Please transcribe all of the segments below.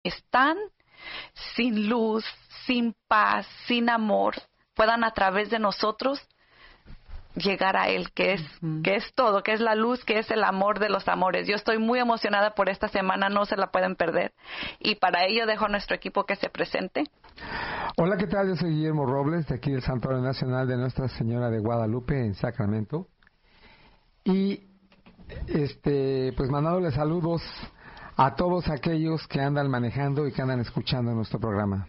están sin luz, sin paz, sin amor, puedan a través de nosotros llegar a Él, que es todo, que es la luz, que es el amor de los amores. Yo estoy muy emocionada por esta semana, no se la pueden perder. Y para ello dejo a nuestro equipo que se presente. Hola, ¿qué tal? Yo soy Guillermo Robles, de aquí del Santuario Nacional de Nuestra Señora de Guadalupe, en Sacramento. Y, pues mandándole saludos a todos aquellos que andan manejando y que andan escuchando nuestro programa.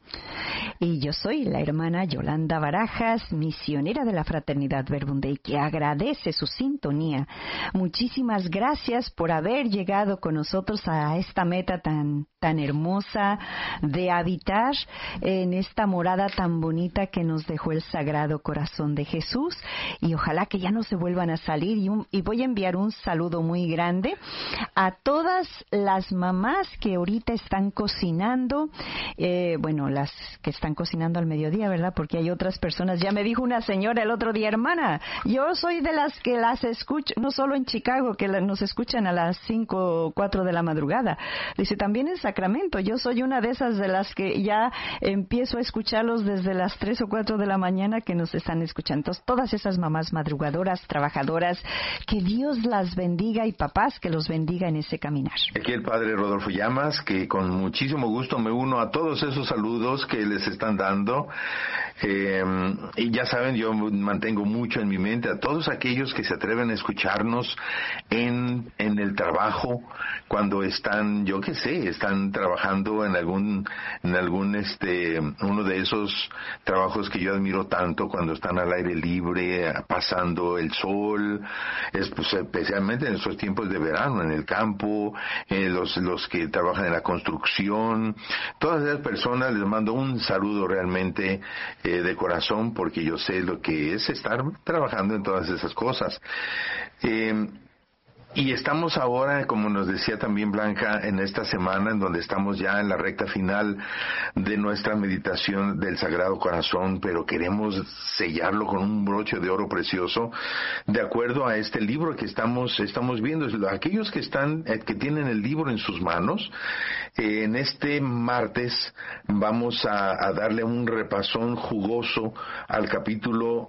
Y yo soy la hermana Yolanda Barajas, misionera de la Fraternidad Verbum Dei, que agradece su sintonía. Muchísimas gracias por haber llegado con nosotros a esta meta tan hermosa de habitar en esta morada tan bonita que nos dejó el Sagrado Corazón de Jesús, y ojalá que ya no se vuelvan a salir. Y voy a enviar un saludo muy grande a todas las mamás que ahorita están cocinando, las que están cocinando al mediodía, ¿verdad? Porque hay otras personas. Ya me dijo una señora el otro día: hermana, yo soy de las que las escucho, no solo en Chicago, que nos escuchan a las 5 o 4 de la madrugada. Dice, también en Sacramento. Yo soy una de esas de las que ya empiezo a escucharlos desde las 3 o 4 de la mañana que nos están escuchando. Entonces, todas esas mamás madrugadoras, trabajadoras, que Dios las bendiga, y papás, que los bendiga en ese caminar. Aquí el padre Rodolfo Llamas, que con muchísimo gusto me uno a todos esos saludos que les están dando. Y ya saben, yo mantengo mucho en mi mente a todos aquellos que se atreven a escucharnos en el trabajo, cuando están, yo qué sé, están trabajando en algún uno de esos trabajos que yo admiro tanto, cuando están al aire libre, pasando el sol, pues, especialmente en estos tiempos de verano, en el campo, los que trabajan en la construcción. Todas esas personas les mando un saludo realmente de corazón, porque yo sé lo que es estar trabajando en todas esas cosas. Y estamos ahora, como nos decía también Blanca, en esta semana en donde estamos ya en la recta final de nuestra meditación del Sagrado Corazón, pero queremos sellarlo con un broche de oro precioso, de acuerdo a este libro que estamos viendo. Aquellos que tienen el libro en sus manos, en este martes vamos a darle un repasón jugoso al capítulo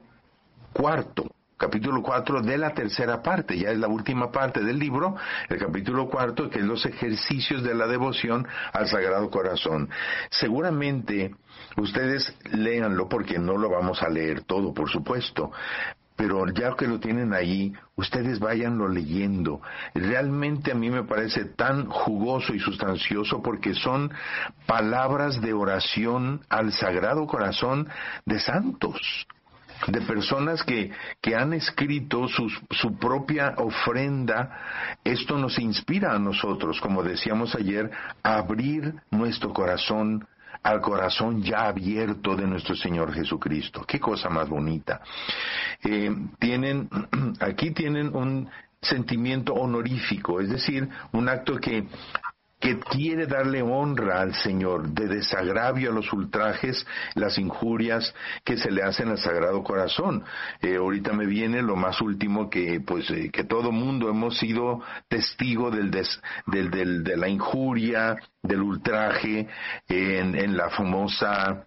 4 de la tercera parte. Ya es la última parte del libro, el capítulo 4, que es los ejercicios de la devoción al Sagrado Corazón. Seguramente ustedes léanlo, porque no lo vamos a leer todo, por supuesto, pero ya que lo tienen ahí, ustedes váyanlo leyendo. Realmente a mí me parece tan jugoso y sustancioso, porque son palabras de oración al Sagrado Corazón de santos, de personas que han escrito su propia ofrenda. Esto nos inspira a nosotros, como decíamos ayer, a abrir nuestro corazón al corazón ya abierto de nuestro Señor Jesucristo. Qué cosa más bonita. Aquí tienen un sentimiento honorífico, es decir, un acto que quiere darle honra al Señor, de desagravio a los ultrajes, las injurias que se le hacen al Sagrado Corazón. Ahorita me viene lo más último, que todo mundo hemos sido testigo de la injuria, del ultraje, en la famosa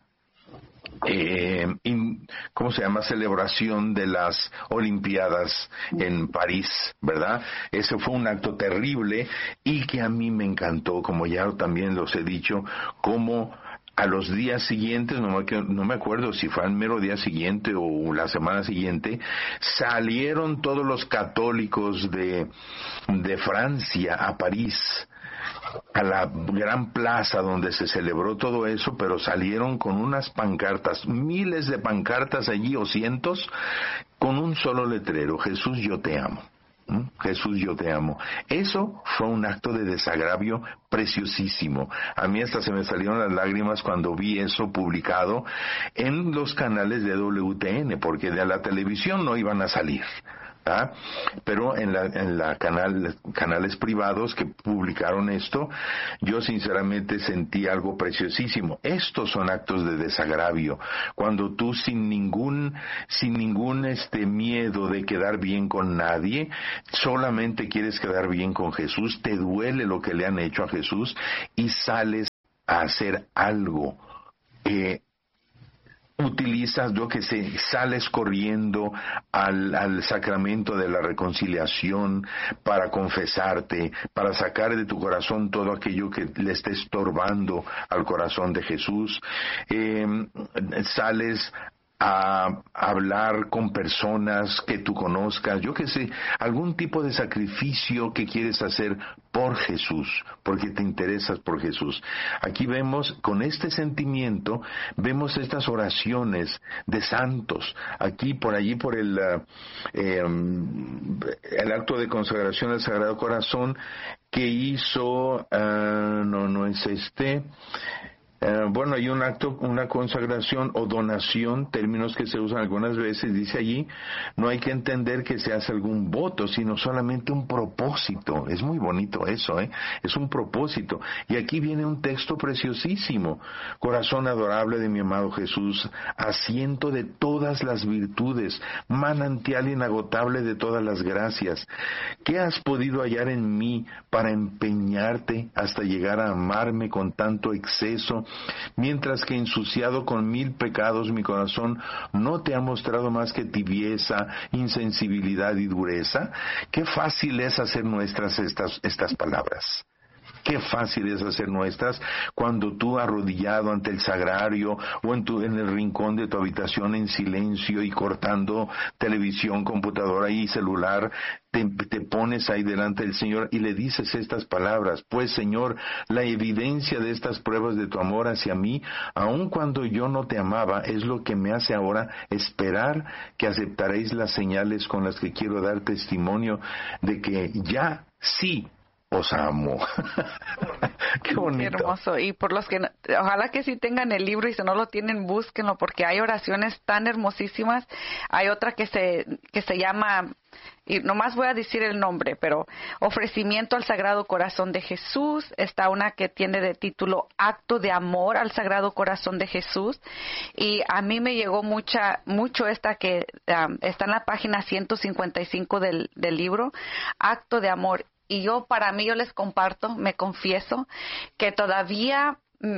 ¿cómo se llama? Celebración de las Olimpiadas en París, ¿verdad? Ese fue un acto terrible, y que a mí me encantó, como ya también los he dicho, como a los días siguientes, no me acuerdo si fue al mero día siguiente o la semana siguiente, salieron todos los católicos de Francia a París, a la gran plaza donde se celebró todo eso, pero salieron con unas pancartas, miles de pancartas allí, o cientos, con un solo letrero: Jesús, yo te amo. Jesús, yo te amo. Eso fue un acto de desagravio preciosísimo. A mí hasta se me salieron las lágrimas cuando vi eso publicado en los canales de WTN, porque de la televisión no iban a salir. Pero en canales privados que publicaron esto, yo sinceramente sentí algo preciosísimo. Estos son actos de desagravio, cuando tú sin ningún miedo de quedar bien con nadie, solamente quieres quedar bien con Jesús, te duele lo que le han hecho a Jesús, y sales a hacer algo, utilizas, yo que sé, sales corriendo al sacramento de la reconciliación para confesarte, para sacar de tu corazón todo aquello que le esté estorbando al corazón de Jesús, sales a hablar con personas que tú conozcas, yo que sé, algún tipo de sacrificio que quieres hacer por Jesús, porque te interesas por Jesús. Aquí vemos, con este sentimiento, vemos estas oraciones de santos. Aquí, por allí, por el acto de consagración al Sagrado Corazón que hizo, no es este. Bueno, hay un acto, una consagración o donación, términos que se usan algunas veces, dice allí, no hay que entender que se hace algún voto, sino solamente un propósito. Es muy bonito eso, es un propósito. Y aquí viene un texto preciosísimo. Corazón adorable de mi amado Jesús, asiento de todas las virtudes, manantial inagotable de todas las gracias. ¿Qué has podido hallar en mí para empeñarte hasta llegar a amarme con tanto exceso? Mientras que ensuciado con 1000 pecados mi corazón no te ha mostrado más que tibieza, insensibilidad y dureza. Qué fácil es hacer nuestras estas palabras. Qué fácil es hacer nuestras cuando tú, arrodillado ante el sagrario o en el rincón de tu habitación en silencio y cortando televisión, computadora y celular, te pones ahí delante del Señor y le dices estas palabras: pues, Señor, la evidencia de estas pruebas de tu amor hacia mí, aun cuando yo no te amaba, es lo que me hace ahora esperar que aceptaréis las señales con las que quiero dar testimonio de que ya sí os amo. Qué bonito. Qué hermoso. Y por los que, ojalá que sí tengan el libro, y si no lo tienen, búsquenlo, porque hay oraciones tan hermosísimas. Hay otra que se llama, y nomás voy a decir el nombre, pero Ofrecimiento al Sagrado Corazón de Jesús. Está una que tiene de título Acto de Amor al Sagrado Corazón de Jesús. Y a mí me llegó mucho esta que está en la página 155 del libro, Acto de Amor. Y yo les comparto, me confieso, que todavía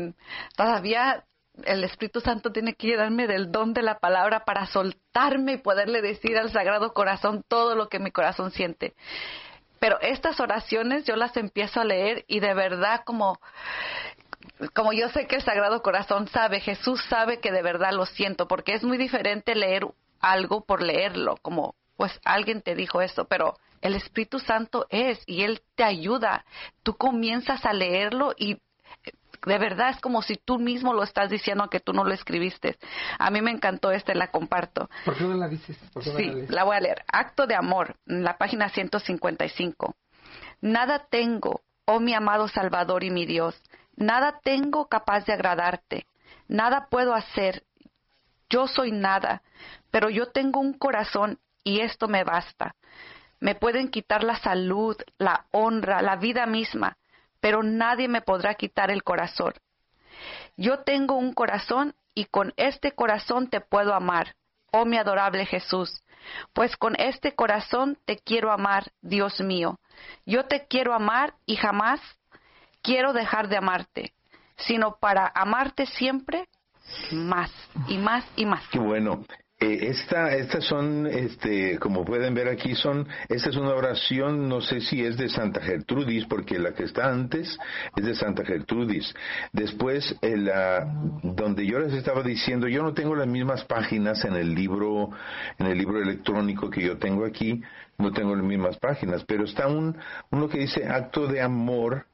el Espíritu Santo tiene que darme del don de la palabra para soltarme y poderle decir al Sagrado Corazón todo lo que mi corazón siente. Pero estas oraciones yo las empiezo a leer y de verdad como yo sé que el Sagrado Corazón sabe, Jesús sabe que de verdad lo siento, porque es muy diferente leer algo por leerlo, como pues alguien te dijo esto, pero el Espíritu Santo y Él te ayuda. Tú comienzas a leerlo y de verdad es como si tú mismo lo estás diciendo, aunque tú no lo escribiste. A mí me encantó la comparto. ¿Por qué no la dices? Sí, la voy a leer. Acto de Amor, en la página 155. Nada tengo, oh mi amado Salvador y mi Dios, nada tengo capaz de agradarte, nada puedo hacer, yo soy nada, pero yo tengo un corazón y esto me basta. Me pueden quitar la salud, la honra, la vida misma, pero nadie me podrá quitar el corazón. Yo tengo un corazón y con este corazón te puedo amar, oh mi adorable Jesús, pues con este corazón te quiero amar, Dios mío. Yo te quiero amar y jamás quiero dejar de amarte, sino para amarte siempre más y más y más. Qué bueno. Estas son, como pueden ver aquí, esta es una oración, no sé si es de Santa Gertrudis, porque la que está antes es de Santa Gertrudis. Después, donde yo les estaba diciendo, yo no tengo las mismas páginas en el libro electrónico que yo tengo aquí, no tengo las mismas páginas, pero está uno que dice Acto de Amor.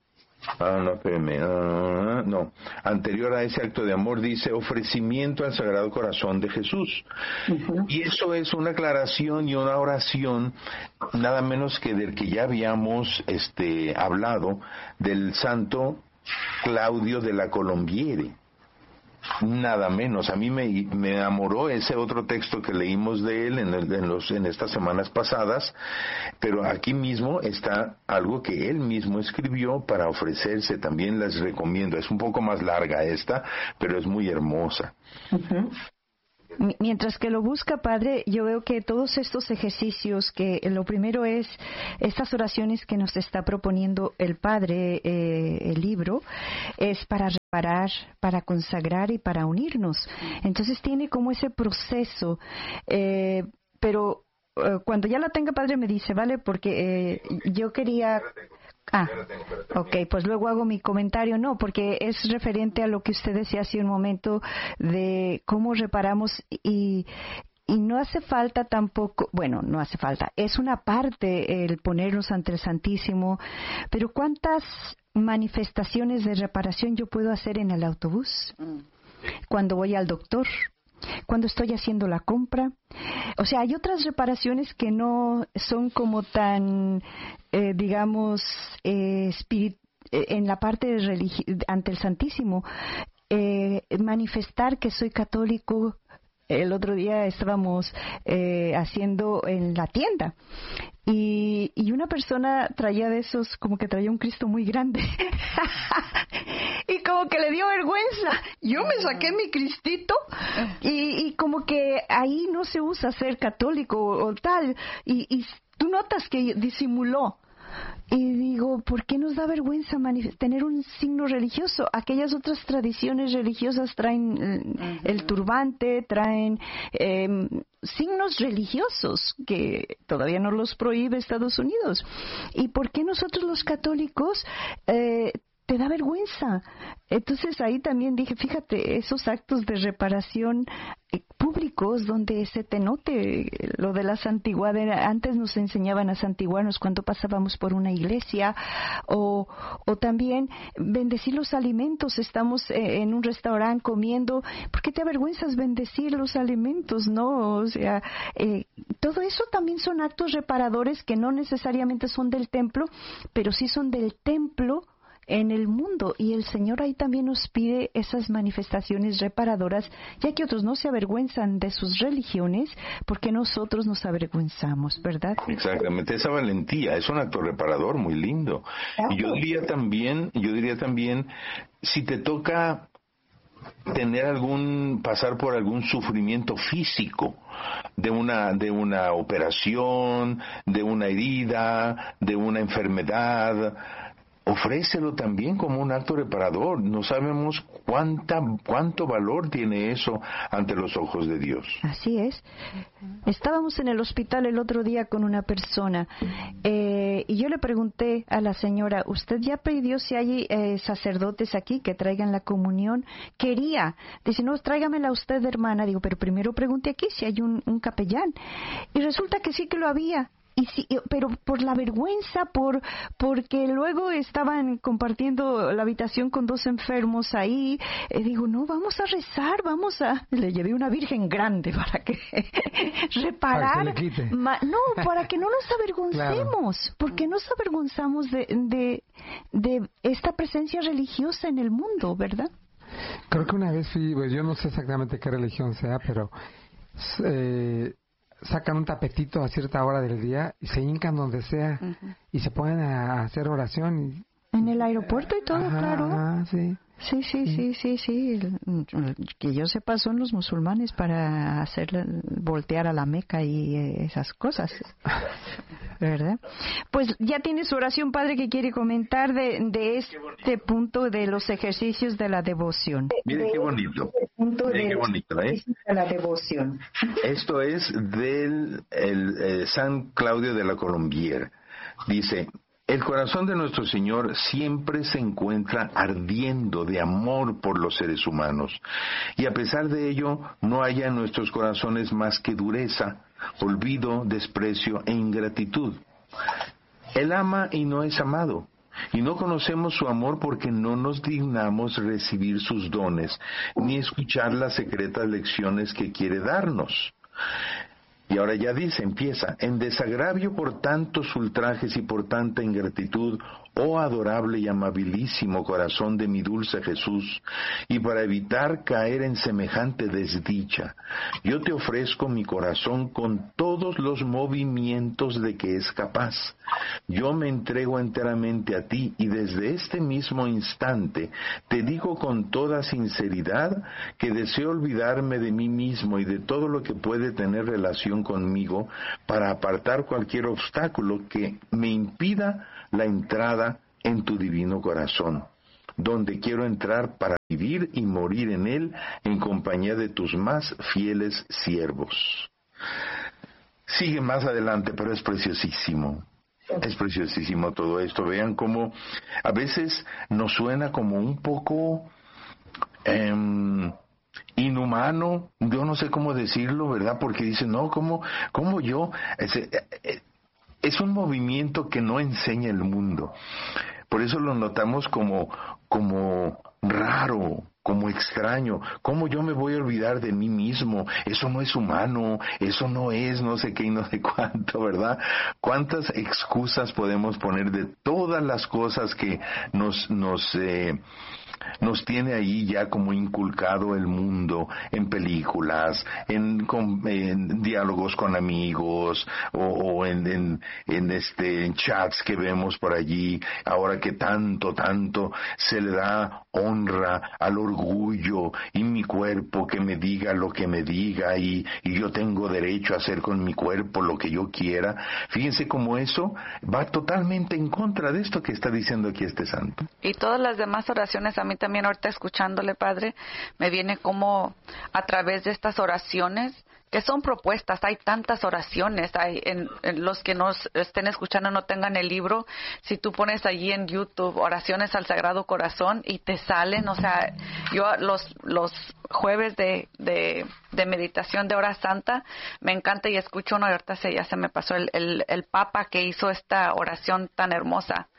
Anterior a ese acto de amor dice Ofrecimiento al Sagrado Corazón de Jesús. Uh-huh. Y eso es una aclaración y una oración nada menos que del que ya habíamos hablado, del santo Claudio de la Colombiere. Nada menos. A mí me enamoró ese otro texto que leímos de él en estas semanas pasadas, pero aquí mismo está algo que él mismo escribió para ofrecerse. También les recomiendo. Es un poco más larga esta, pero es muy hermosa. Uh-huh. Mientras que lo busca, Padre, yo veo que todos estos ejercicios, que lo primero es estas oraciones que nos está proponiendo el Padre, el libro, es para reparar, para consagrar y para unirnos. Entonces tiene como ese proceso, pero cuando ya la tenga, Padre, me dice, ¿vale? Porque yo quería... ok, pues luego hago mi comentario. No, porque es referente a lo que usted decía hace un momento de cómo reparamos y no hace falta tampoco, bueno, no hace falta, es una parte el ponernos ante el Santísimo, pero ¿cuántas manifestaciones de reparación yo puedo hacer en el autobús? Cuando voy al doctor, cuando estoy haciendo la compra. O sea, hay otras reparaciones que no son como tan, digamos, en la parte ante el Santísimo. Manifestar que soy católico. El otro día estábamos haciendo en la tienda y una persona traía de esos, como que traía un Cristo muy grande y como que le dio vergüenza. Yo me saqué mi Cristito y como que ahí no se usa ser católico o tal, y tú notas que disimuló. Y digo, ¿por qué nos da vergüenza tener un signo religioso? Aquellas otras tradiciones religiosas traen el turbante, traen signos religiosos que todavía no los prohíbe Estados Unidos. ¿Y por qué nosotros los católicos te da vergüenza? Entonces ahí también dije, fíjate, esos actos de reparación públicos donde se te note lo de la santiguad. Antes nos enseñaban a santiguarnos cuando pasábamos por una iglesia, o también bendecir los alimentos. Estamos en un restaurante comiendo, ¿por qué te avergüenzas bendecir los alimentos? No, o sea, todo eso también son actos reparadores que no necesariamente son del templo, pero sí son del templo en el mundo, y el Señor ahí también nos pide esas manifestaciones reparadoras, ya que otros no se avergüenzan de sus religiones, porque nosotros nos avergüenzamos, ¿verdad? Exactamente, esa valentía es un acto reparador muy lindo. Claro. Y yo diría también, si te toca pasar por algún sufrimiento físico, de una operación, de una herida, de una enfermedad, ofrécelo también como un acto reparador. No sabemos cuánto valor tiene eso ante los ojos de Dios. Así es. Estábamos en el hospital el otro día con una persona y yo le pregunté a la señora, ¿usted ya pidió si hay sacerdotes aquí que traigan la comunión? Quería. Dice, no, tráigamela usted, hermana. Digo, pero primero pregunte aquí si hay un capellán. Y resulta que sí que lo había. Y sí, pero por la vergüenza, porque luego estaban compartiendo la habitación con 2 enfermos ahí, digo, no, vamos a rezar, le llevé una virgen grande para que reparar, para que se le quite. No, para que no nos avergoncemos, claro. Porque nos avergonzamos de esta presencia religiosa en el mundo, ¿verdad? Creo que una vez fui, pues yo no sé exactamente qué religión sea, pero sacan un tapetito a cierta hora del día y se hincan donde sea y se ponen a hacer oración. En el aeropuerto y todo, claro. Sí. Sí. Que yo sepa, son los musulmanes para voltear a la Meca y esas cosas, ¿verdad? Pues ya tiene su oración, Padre, que quiere comentar de este punto de los ejercicios de la devoción. Mire qué bonito. Mire qué bonito, ¿eh? De la devoción. Esto es del San Claudio de la Colombière. Dice: el corazón de nuestro Señor siempre se encuentra ardiendo de amor por los seres humanos, y a pesar de ello no haya en nuestros corazones más que dureza, olvido, desprecio e ingratitud. Él ama y no es amado, y no conocemos su amor porque no nos dignamos recibir sus dones, ni escuchar las secretas lecciones que quiere darnos. Y ahora ya dice, empieza, en desagravio por tantos ultrajes y por tanta ingratitud, oh adorable y amabilísimo corazón de mi dulce Jesús, y para evitar caer en semejante desdicha, yo te ofrezco mi corazón con todos los movimientos de que es capaz. Yo me entrego enteramente a ti, y desde este mismo instante te digo con toda sinceridad que deseo olvidarme de mí mismo y de todo lo que puede tener relación conmigo para apartar cualquier obstáculo que me impida la entrada en tu divino corazón, donde quiero entrar para vivir y morir en él en compañía de tus más fieles siervos. Sigue más adelante, pero es preciosísimo. Es preciosísimo todo esto. Vean cómo a veces nos suena como un poco inhumano, yo no sé cómo decirlo, ¿verdad? Porque dicen, no, ¿cómo yo? Es un movimiento que no enseña el mundo. Por eso lo notamos como raro, como extraño. ¿Cómo yo me voy a olvidar de mí mismo? Eso no es humano, eso no es no sé qué y no sé cuánto, ¿verdad? ¿Cuántas excusas podemos poner de todas las cosas que nos tiene ahí ya como inculcado el mundo, en películas, en diálogos con amigos, o en chats que vemos por allí, ahora que tanto se le da honra al orgullo, y mi cuerpo que me diga lo que me diga, y yo tengo derecho a hacer con mi cuerpo lo que yo quiera. Fíjense cómo eso va totalmente en contra de esto que está diciendo aquí este santo. Y todas las demás oraciones, a mí también ahorita escuchándole, Padre, me viene como a través de estas oraciones que son propuestas. Hay tantas oraciones, hay en los que nos estén escuchando no tengan el libro, si tú pones allí en YouTube oraciones al Sagrado Corazón y te salen, o sea, yo los jueves de meditación de hora santa me encanta y escucho uno, y ahorita ya se me pasó el Papa que hizo esta oración tan hermosa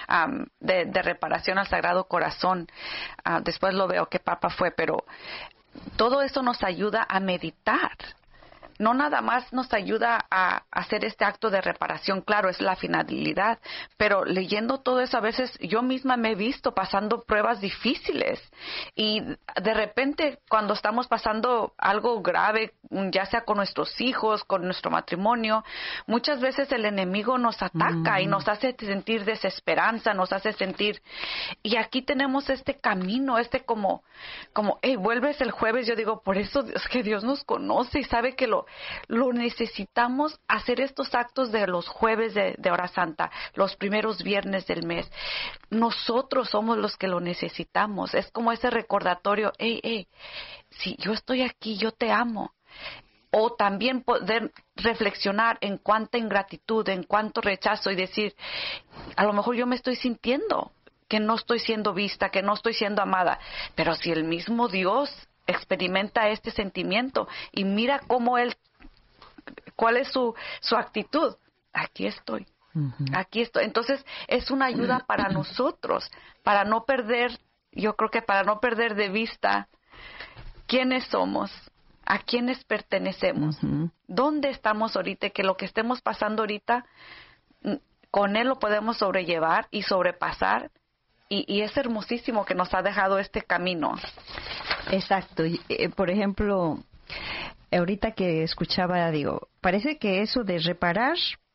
de reparación al Sagrado Corazón. Después lo veo qué Papa fue, pero todo eso nos ayuda a meditar. No nada más nos ayuda a hacer este acto de reparación, claro, es la finalidad, pero leyendo todo eso a veces yo misma me he visto pasando pruebas difíciles, y de repente cuando estamos pasando algo grave, ya sea con nuestros hijos, con nuestro matrimonio, muchas veces el enemigo nos ataca y nos hace sentir desesperanza, nos hace sentir, y aquí tenemos este camino, como, hey, vuelves el jueves. Yo digo, por eso es que Dios nos conoce y sabe que lo necesitamos hacer estos actos de los jueves de hora santa, los primeros viernes del mes. Nosotros somos los que lo necesitamos. Es como ese recordatorio, hey, si yo estoy aquí, yo te amo. O también poder reflexionar en cuánta ingratitud, en cuánto rechazo, y decir, a lo mejor yo me estoy sintiendo que no estoy siendo vista, que no estoy siendo amada, pero si el mismo Dios experimenta este sentimiento y mira cómo cuál es su actitud, aquí estoy. Aquí estoy. Entonces es una ayuda para nosotros, para no perder, yo creo que para no perder de vista quiénes somos, a quiénes pertenecemos, dónde estamos ahorita, que lo que estemos pasando ahorita, con Él lo podemos sobrellevar y sobrepasar, y es hermosísimo que nos ha dejado este camino. Exacto. Por ejemplo, ahorita que escuchaba, digo, parece que eso de reparar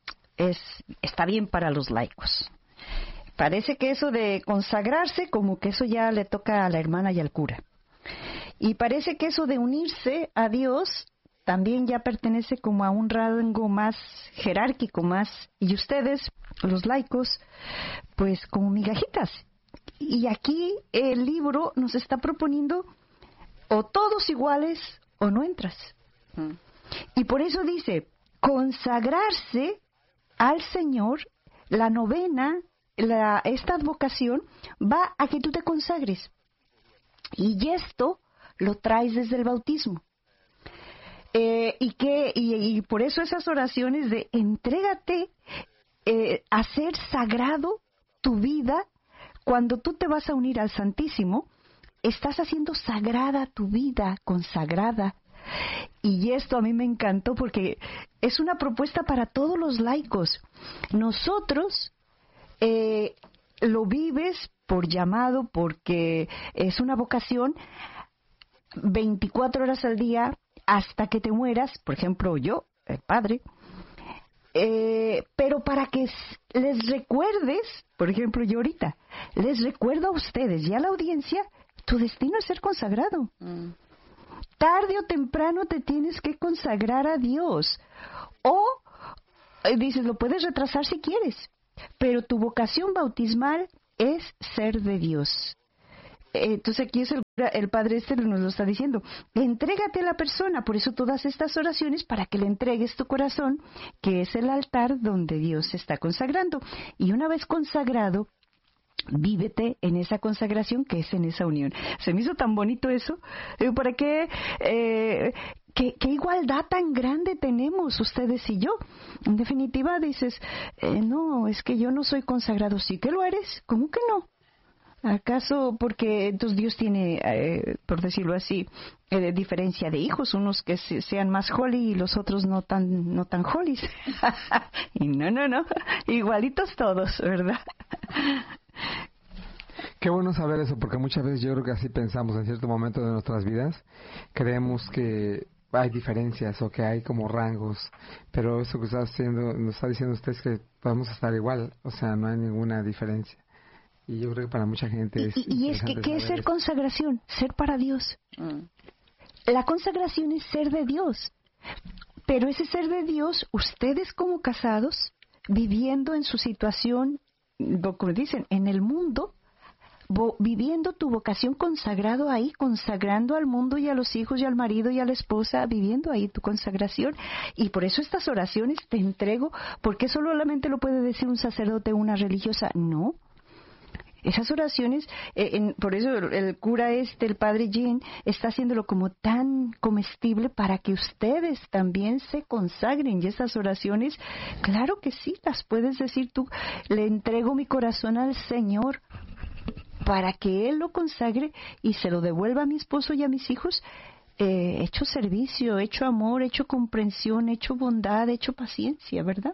está bien para los laicos. Parece que eso de consagrarse, como que eso ya le toca a la hermana y al cura. Y parece que eso de unirse a Dios también ya pertenece como a un rango más jerárquico, más. Y ustedes, los laicos, pues como migajitas. Y aquí el libro nos está proponiendo o todos iguales o no entras. Y por eso dice, consagrarse al Señor, la novena, esta advocación va a que tú te consagres. Y esto lo traes desde el bautismo. Y por eso esas oraciones de entrégate, hacer sagrado tu vida. Cuando tú te vas a unir al Santísimo, estás haciendo sagrada tu vida, consagrada. y esto a mí me encantó porque es una propuesta para todos los laicos. Nosotros lo vives por llamado, porque es una vocación 24 horas al día hasta que te mueras, por ejemplo yo, el padre, pero para que les recuerdes, por ejemplo yo ahorita, les recuerdo a ustedes y a la audiencia, tu destino es ser consagrado. Tarde o temprano te tienes que consagrar a Dios. O, dices, lo puedes retrasar si quieres, pero tu vocación bautismal es ser de Dios. Entonces aquí es el Padre nos lo está diciendo. Entrégate a la persona, por eso todas estas oraciones, para que le entregues tu corazón, que es el altar donde Dios se está consagrando. Y una vez consagrado, vívete en esa consagración que es en esa unión. Se me hizo tan bonito eso. ¿Para qué? ¿Qué igualdad tan grande tenemos ustedes y yo? En definitiva dices, no, es que yo no soy consagrado. Sí que lo eres. ¿Cómo que no? ¿Acaso porque entonces Dios tiene, por decirlo así, diferencia de hijos, unos que sean más holy y los otros no tan holy? Y no, igualitos todos, ¿verdad? Qué bueno saber eso, porque muchas veces yo creo que así pensamos en cierto momento de nuestras vidas. Creemos que hay diferencias o que hay como rangos, pero eso que nos está diciendo usted es que podemos estar igual, o sea, no hay ninguna diferencia. Y yo creo que para mucha gente es... Y es que, ¿qué es ser consagración? Ser para Dios. La consagración es ser de Dios. Pero ese ser de Dios, ustedes como casados, viviendo en su situación, como dicen, en el mundo, viviendo tu vocación consagrado ahí, consagrando al mundo y a los hijos y al marido y a la esposa, viviendo ahí tu consagración. Y por eso estas oraciones te entrego, porque solamente lo puede decir un sacerdote o una religiosa. No. Esas oraciones, por eso el cura el padre Jean, está haciéndolo como tan comestible para que ustedes también se consagren. Y esas oraciones, claro que sí, las puedes decir tú. Le entrego mi corazón al Señor para que Él lo consagre y se lo devuelva a mi esposo y a mis hijos. Hecho servicio, hecho amor, hecho comprensión, hecho bondad, hecho paciencia, ¿verdad?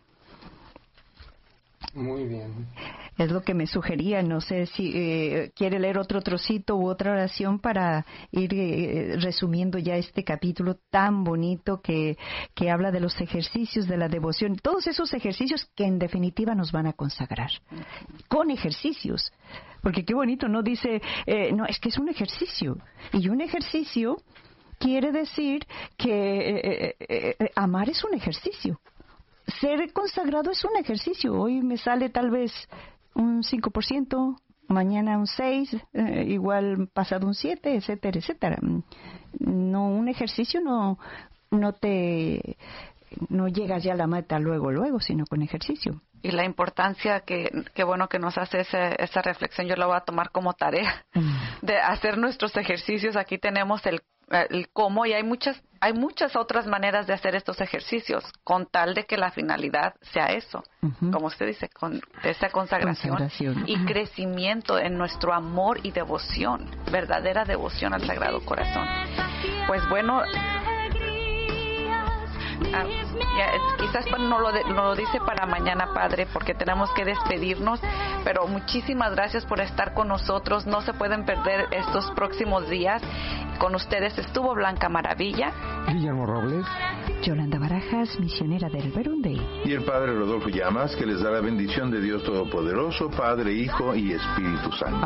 Muy bien. Es lo que me sugería. No sé si quiere leer otro trocito u otra oración para ir resumiendo ya este capítulo tan bonito que habla de los ejercicios de la devoción. Todos esos ejercicios que en definitiva nos van a consagrar. Con ejercicios. Porque qué bonito, ¿no? Dice, no, es que es un ejercicio. Y un ejercicio quiere decir que amar es un ejercicio. Ser consagrado es un ejercicio. Hoy me sale tal vez un 5%, mañana un 6%, igual pasado un 7%, etcétera, etcétera. No, un ejercicio no llegas ya a la meta luego, sino con ejercicio. Y la importancia que bueno que nos hace esa reflexión, yo la voy a tomar como tarea de hacer nuestros ejercicios. Aquí tenemos el cómo, y hay muchas otras maneras de hacer estos ejercicios, con tal de que la finalidad sea eso, como usted dice, con esa consagración. Y crecimiento en nuestro amor y devoción, verdadera devoción al Sagrado Corazón. Pues bueno, quizás no lo dice para mañana, Padre, porque tenemos que despedirnos, pero muchísimas gracias por estar con nosotros. No se pueden perder estos próximos días. Con ustedes estuvo Blanca Maravilla, Guillermo Robles, Yolanda Barajas, misionera del Verbum Dei, y el Padre Rodolfo Llamas, que les da la bendición de Dios Todopoderoso, Padre, Hijo y Espíritu Santo.